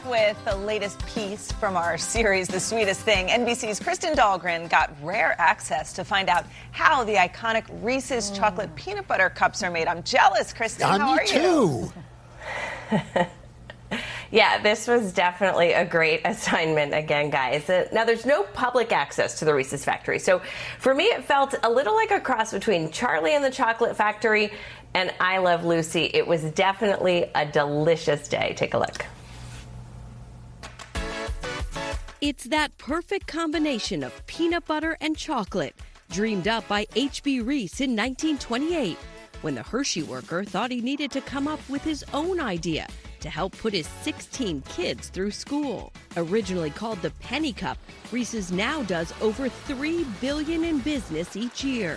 with the latest piece from our series, The Sweetest Thing. NBC's Kristen Dahlgren got rare access to find out how the iconic Reese's chocolate peanut butter cups are made. I'm jealous, Kristen. How are you? Yeah, this was definitely a great assignment again, guys. Now, there's no public access to the Reese's factory. So for me, it felt a little like a cross between Charlie and the Chocolate Factory and I Love Lucy. It was definitely a delicious day. Take a look. It's that perfect combination of peanut butter and chocolate, dreamed up by H.B. Reese in 1928, when the Hershey worker thought he needed to come up with his own idea to help put his 16 kids through school. Originally called the Penny Cup, Reese's now does over $3 billion in business each year.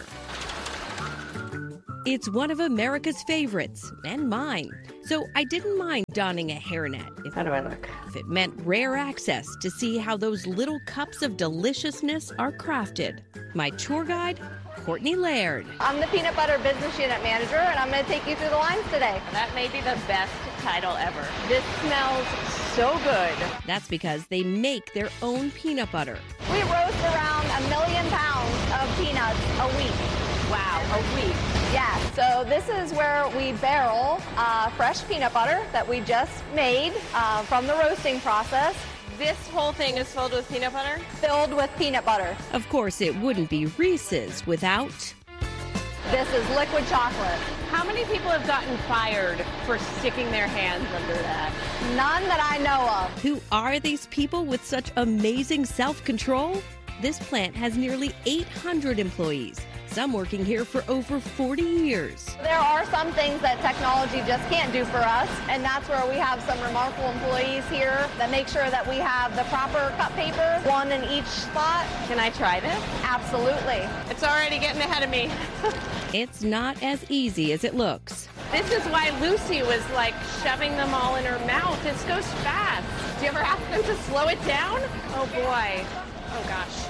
It's one of America's favorites, and mine. So I didn't mind donning a hairnet. How do I look? If it meant rare access to see how those little cups of deliciousness are crafted. My tour guide, Courtney Laird. I'm the peanut butter business unit manager, and I'm going to take you through the lines today. That may be the best title ever. This smells so good. That's because they make their own peanut butter. We roast around 1 million pounds of peanuts a week. Wow, a week. Yeah, so this is where we barrel fresh peanut butter that we just made from the roasting process. This whole thing is filled with peanut butter? Filled with peanut butter. Of course, it wouldn't be Reese's without... This is liquid chocolate. How many people have gotten fired for sticking their hands under that? None that I know of. Who are these people with such amazing self-control? This plant has nearly 800 employees, some working here for over 40 years. There are some things that technology just can't do for us, and that's where we have some remarkable employees here that make sure that we have the proper cut paper, one in each spot. Can I try this? Absolutely. It's already getting ahead of me. It's not as easy as it looks. This is why Lucy was like shoving them all in her mouth. This goes fast. Do you ever ask them to slow it down? Oh boy. Oh gosh.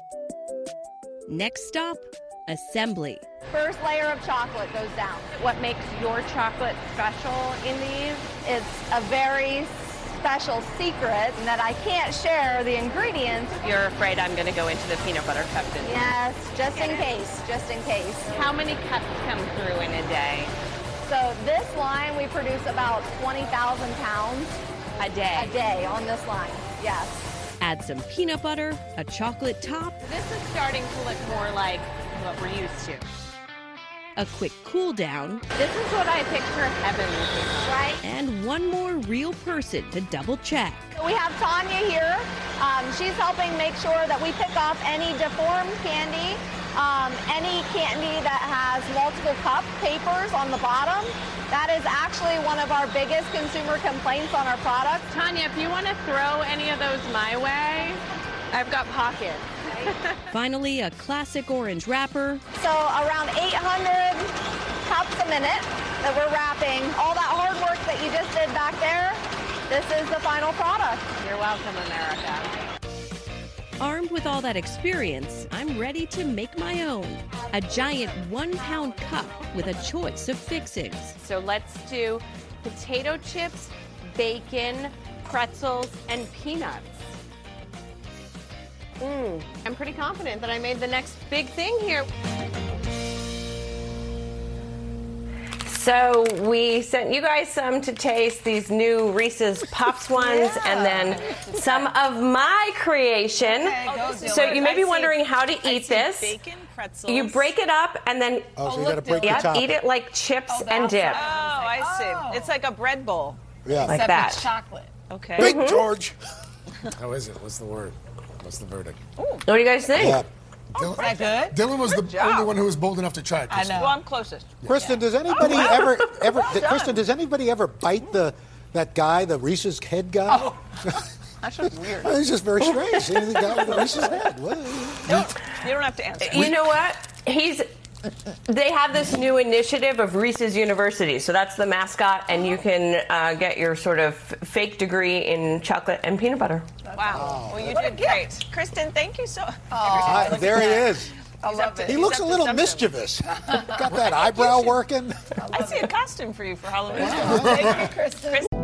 Next stop, assembly. First layer of chocolate goes down. What makes your chocolate special in these? It's a very special secret that I can't share the ingredients. You're afraid I'm going to go into the peanut butter cup, didn't you? Yes, just in case, just in case. How many cups come through in a day? So this line, we produce about 20,000 pounds A day? a day on this line, yes. Add some peanut butter, a chocolate top, This is starting to look more like what we're used to. a quick cool down, This is what I picture heaven looking like. Right? and one more real person to double check. We have Tanya here. She's helping make sure that we pick up any deformed candy, any candy that has multiple cup papers on the bottom. That is actually one of our biggest consumer complaints on our product. Tanya, if you want to throw any of those my way, I've got pockets. Finally, a classic orange wrapper, So around 800 cups a minute that we're wrapping. All that hard work that you just did back there, this is the final product. You're welcome, America. Armed with all that experience, I'm ready to make my own. A giant 1-pound cup with a choice of fixings. So let's do potato chips, bacon, pretzels, and peanuts. I'm pretty confident that I made the next big thing here. So we sent you guys some to taste, these new Reese's Puffs ones, and then some of my creation. So you may be wondering how to eat this. Bacon, pretzels. You break it up and then So you got to break the top. eat it like chips and dip. Oh, I see. It's like a bread bowl. Yeah. Like that. Chocolate. Okay. Big George. How is it? What's the word? What's the verdict? What do you guys think? Yeah. Dylan, Is that good? Dylan was the job. only one who was bold enough to try it. I know. Well, I'm closest. Kristen, does anybody Kristen, does anybody ever bite that guy, the Reese's head guy? Oh. That's just weird. He's just very strange. He's the guy with the Reese's head. What? You don't have to answer. You know what? They have this new initiative of Reese's University. So that's the mascot, and you can get your sort of fake degree in chocolate and peanut butter. Wow. Well, you did great. Kristen, thank you so There he is. I love it. He looks a little mischievous. Got that eyebrow working. I see a costume for you for Halloween. Thank you, Kristen.